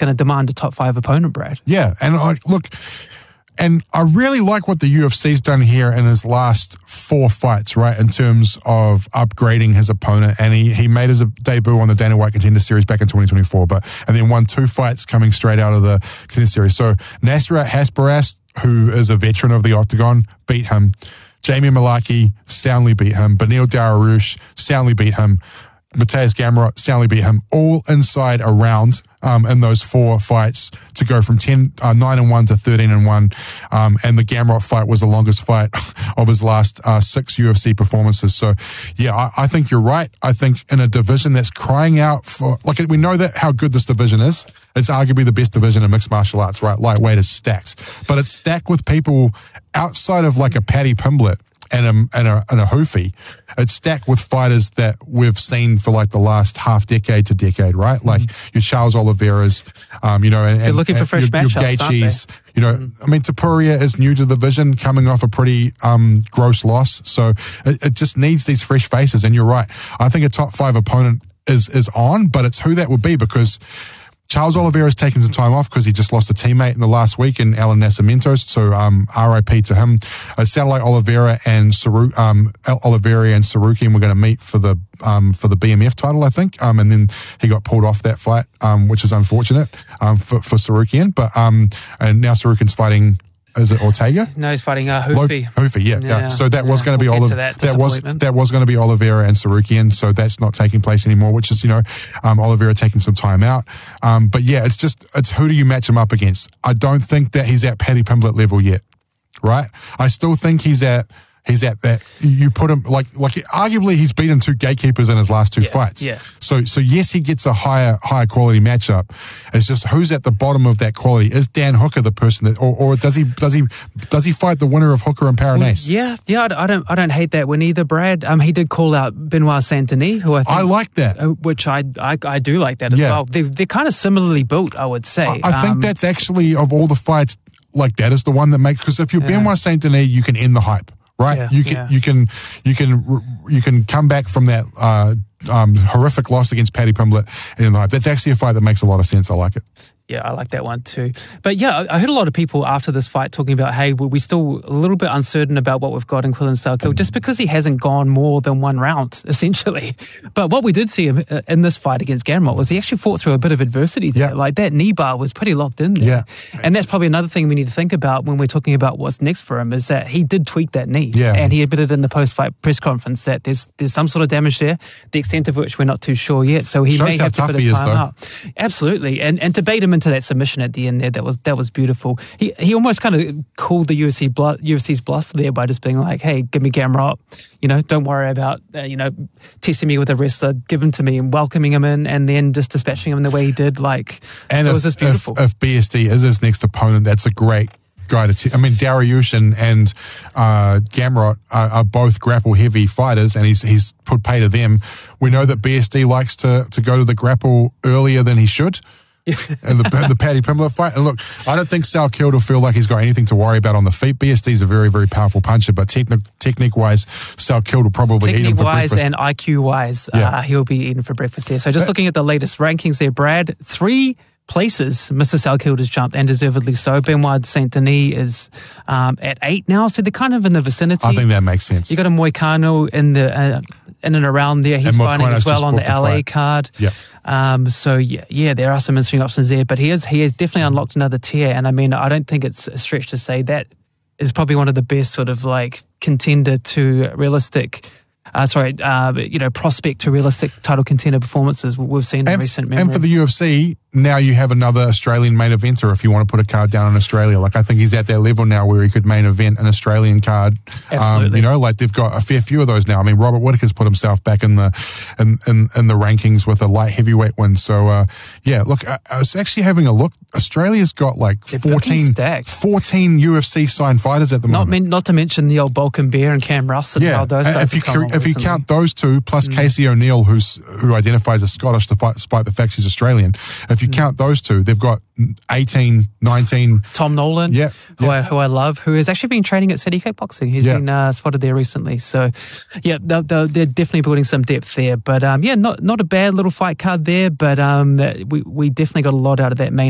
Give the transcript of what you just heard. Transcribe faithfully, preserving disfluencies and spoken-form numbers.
going to demand a top five opponent, Brad. Yeah, and like, look, and I really like what the U F C's done here in his last four fights, right, in terms of upgrading his opponent. And he, he made his debut on the Dana White Contender Series back in twenty twenty-four, but and then won two fights coming straight out of the Contender Series. So Nasrat Haqparast, who is a veteran of the Octagon, beat him. Jamie Mullarkey soundly beat him. Beneil Dariush soundly beat him. Mateusz Gamrot soundly beat him. All inside a round um, in those four fights to go from ten, uh, nine and one to thirteen and one. Um, and the Gamrot fight was the longest fight of his last uh, six U F C performances. So, yeah, I, I think you're right. I think in a division that's crying out for, like, we know that how good this division is. It's arguably the best division in mixed martial arts, right? Lightweight is stacked. But it's stacked with people outside of like a Paddy Pimblett and a, and a, and a Hoofy. It's stacked with fighters that we've seen for like the last half decade to decade, right? Like mm-hmm. your Charles Oliveira's, um, you know, and, They're and looking for fresh your, matchups, your Gaethje's, you know, mm-hmm. I mean, Topuria is new to the division, coming off a pretty um, gross loss. So it, it just needs these fresh faces. And you're right. I think a top five opponent is, is on, but it's who that would be, because Charles Oliveira's taken some time off because he just lost a teammate in the last week in Alan Nascimento, so um, R I P to him. It sounded like Oliveira and Saru, um, Oliveira and Sarukian were going to meet for the um, for the B M F title, I think, um, and then he got pulled off that fight, um, which is unfortunate um, for, for Sarukian. But um, and now Sarukian's fighting. Is it Ortega? No, he's fighting uh, Hoofy. Hoofy, yeah, yeah, yeah. So that yeah, was going to be we'll Oliver. That, that was that was going to be Oliveira and Sarukian. So that's not taking place anymore. Which is, you know, um, Oliveira taking some time out. Um, but yeah, it's just it's who do you match him up against? I don't think that he's at Paddy Pimblett level yet, right? I still think he's at. He's at that. You put him like like arguably he's beaten two gatekeepers in his last two yeah, fights. Yeah. So so yes, he gets a higher higher quality matchup. It's just who's at the bottom of that quality. Is Dan Hooker the person that, or, or does he does he does he fight the winner of Hooker and Paranese? Well, yeah, yeah. I don't I don't hate that win either, Brad. Um, he did call out Benoit Saint-Denis, who I think, I like that, uh, which I, I I do like that as yeah. well. They they're kind of similarly built, I would say. I, I um, think that's actually of all the fights like that is the one that makes, because if you're yeah. Benoit Saint-Denis, you can end the hype. Right, yeah, you can yeah. you can you can you can come back from that uh, um, horrific loss against Paddy Pimblett in the hype. That's actually a fight that makes a lot of sense. I like it. Yeah, I like that one too. But yeah, I heard a lot of people after this fight talking about, hey, we're still a little bit uncertain about what we've got in Quillan Salkill, just because he hasn't gone more than one round, essentially. But what we did see in this fight against Gamrot was he actually fought through a bit of adversity there. Yeah. Like that knee bar was pretty locked in there. Yeah. And that's probably another thing we need to think about when we're talking about what's next for him, is that he did tweak that knee. Yeah. And he admitted in the post-fight press conference that there's there's some sort of damage there, the extent of which we're not too sure yet. So he Shows may how have to tough put a he is, time though. out. Absolutely. And and to bait him into that submission at the end there, that was that was beautiful. He he almost kind of called the U F C bluff, U F C's bluff there by just being like, hey, give me Gamrot. You know, don't worry about, uh, you know, testing me with a wrestler. Give him to me and welcoming him in, and then just dispatching him the way he did. Like, and it if, was just beautiful. If, if B S D is his next opponent, that's a great guy to. T- I mean, Dariush and, and uh, Gamrot are, are both grapple heavy fighters, and he's he's put pay to them. We know that B S D likes to to go to the grapple earlier than he should. and the, the Paddy Pimblett fight. And look, I don't think Salkill will feel like he's got anything to worry about on the feet. B S D's a very, very powerful puncher, but technic, technique-wise, Salkill will probably eat him for breakfast. Technique-wise and I Q-wise, yeah. uh, he'll be eating for breakfast there. So just looking at the latest rankings there, Brad, three places Mister Salkill has jumped, and deservedly so. Benoit Saint-Denis is um, at eight now, so they're kind of in the vicinity. I think that makes sense. You got a Moicano in the uh, in and around there. He's and fighting as well on the L A fight. card. Yeah. Um, so yeah, yeah, there are some interesting options there, but he is he has definitely unlocked another tier, and I mean, I don't think it's a stretch to say that is probably one of the best sort of like contender to realistic. Uh, sorry, uh, you know, prospect to realistic title contender performances we've seen in and recent f- memory. And for the U F C, now you have another Australian main eventer if you want to put a card down in Australia. Like, I think he's at that level now where he could main event an Australian card. Absolutely. Um, you know, like they've got a fair few of those now. I mean, Robert Whittaker's put himself back in the in, in, in the rankings with a light heavyweight win. So, uh, yeah, look, I, I was actually having a look. Australia's got like fourteen, fourteen U F C signed fighters at the not moment. Mean, not to mention the old Balkan Bear and Cam Russ and yeah. all those guys. If you, cu- if you count those two, plus mm. Casey O'Neill, who's who identifies as Scottish despite the fact she's Australian, if you mm. count those two, they've got eighteen, nineteen. Tom Nolan, yeah, who, yeah. I, who I love, who has actually been training at City Kickboxing. He's yeah. been uh, spotted there recently. So, yeah, they're, they're, they're definitely building some depth there. But, um, yeah, not not a bad little fight card there, but um, we, we definitely got a lot out of that main